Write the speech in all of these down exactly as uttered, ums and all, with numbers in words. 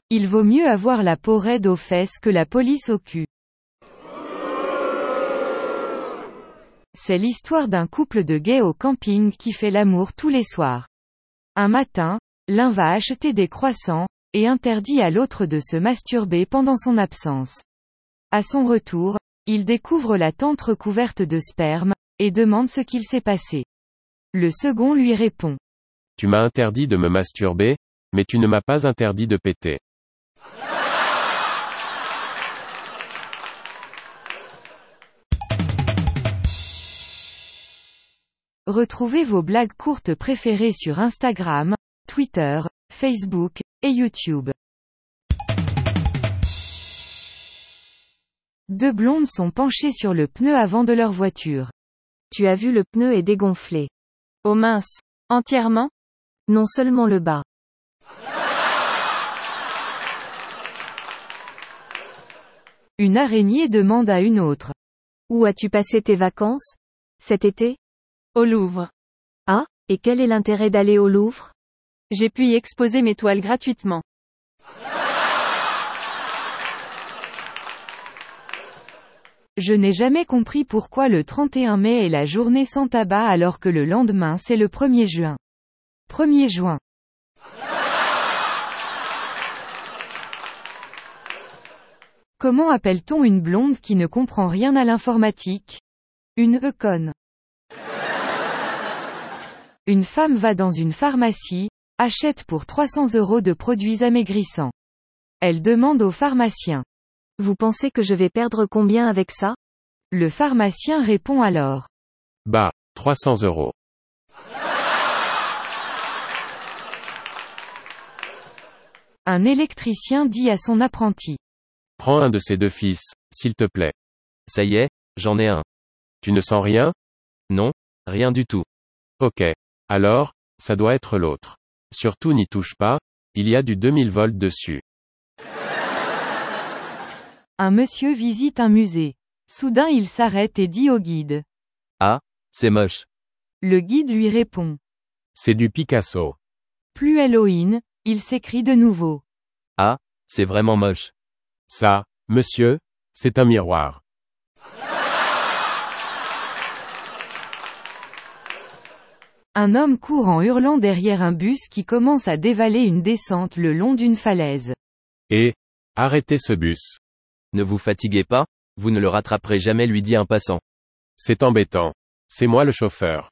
Il vaut mieux avoir la peau raide aux fesses que la police au cul. C'est l'histoire d'un couple de gays au camping qui fait l'amour tous les soirs. Un matin, l'un va acheter des croissants, et interdit à l'autre de se masturber pendant son absence. À son retour, il découvre la tente recouverte de sperme, et demande ce qu'il s'est passé. Le second lui répond. Tu m'as interdit de me masturber, mais tu ne m'as pas interdit de péter. Retrouvez vos blagues courtes préférées sur Instagram, Twitter, Facebook, et YouTube. Deux blondes sont penchées sur le pneu avant de leur voiture. Tu as vu, le pneu est dégonflé. Oh mince. Entièrement? Non, seulement le bas. Une araignée demande à une autre. Où as-tu passé tes vacances cet été? Au Louvre. Ah, et quel est l'intérêt d'aller au Louvre? J'ai pu y exposer mes toiles gratuitement. Je n'ai jamais compris pourquoi le trente et un mai est la journée sans tabac alors que le lendemain c'est le premier juin. premier juin. Comment appelle-t-on une blonde qui ne comprend rien à l'informatique? Une e-conne. Une femme va dans une pharmacie, achète pour trois cents euros de produits amaigrissants. Elle demande au pharmacien. Vous pensez que je vais perdre combien avec ça? Le pharmacien répond alors. Bah, trois cents euros. Un électricien dit à son apprenti. Prends un de ces deux fils, s'il te plaît. Ça y est, j'en ai un. Tu ne sens rien? Non, rien du tout. Ok. Alors, ça doit être l'autre. Surtout n'y touche pas, il y a du deux mille volts dessus. Un monsieur visite un musée. Soudain il s'arrête et dit au guide. Ah, c'est moche. Le guide lui répond. C'est du Picasso. Plus Halloween, il s'écrie de nouveau. Ah, c'est vraiment moche. Ça, monsieur, c'est un miroir. Un homme court en hurlant derrière un bus qui commence à dévaler une descente le long d'une falaise. Et, arrêtez ce bus. Ne vous fatiguez pas, vous ne le rattraperez jamais, lui dit un passant. C'est embêtant. C'est moi le chauffeur.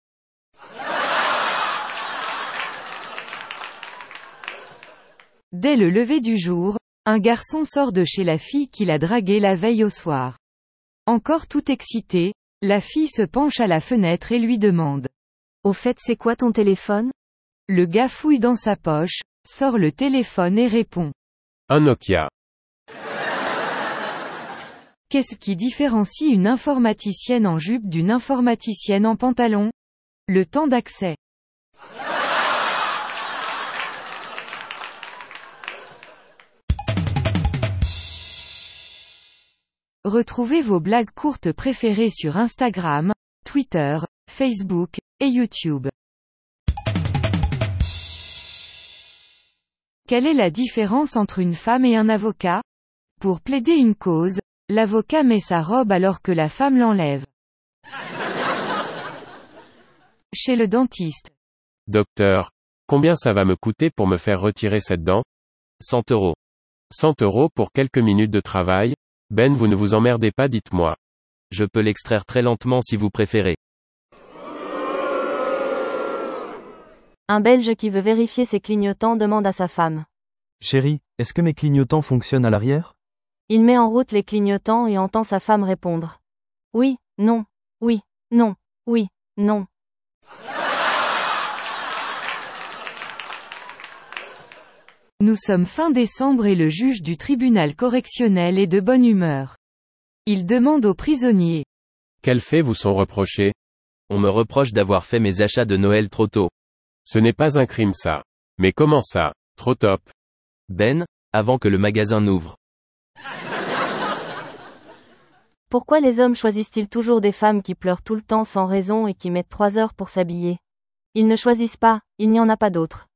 Dès le lever du jour, un garçon sort de chez la fille qu'il a draguée la veille au soir. Encore tout excité, la fille se penche à la fenêtre et lui demande. Au fait, c'est quoi ton téléphone? Le gars fouille dans sa poche, sort le téléphone et répond. Un Nokia. Qu'est-ce qui différencie une informaticienne en jupe d'une informaticienne en pantalon? Le temps d'accès. Retrouvez vos blagues courtes préférées sur Instagram, Twitter, Facebook, et YouTube. Quelle est la différence entre une femme et un avocat? Pour plaider une cause, l'avocat met sa robe alors que la femme l'enlève. Chez le dentiste. Docteur, combien ça va me coûter pour me faire retirer cette dent? cent euros. cent euros pour quelques minutes de travail? Ben, vous ne vous emmerdez pas, dites-moi. Je peux l'extraire très lentement si vous préférez. Un Belge qui veut vérifier ses clignotants demande à sa femme. Chérie, est-ce que mes clignotants fonctionnent à l'arrière? Il met en route les clignotants et entend sa femme répondre. Oui, non, oui, non, oui, non. Nous sommes fin décembre et le juge du tribunal correctionnel est de bonne humeur. Il demande aux prisonniers. Quels faits vous sont reprochés? On me reproche d'avoir fait mes achats de Noël trop tôt. Ce n'est pas un crime ça. Mais comment ça? Trop top. Ben, avant que le magasin n'ouvre. Pourquoi les hommes choisissent-ils toujours des femmes qui pleurent tout le temps sans raison et qui mettent trois heures pour s'habiller? Ils ne choisissent pas, il n'y en a pas d'autres.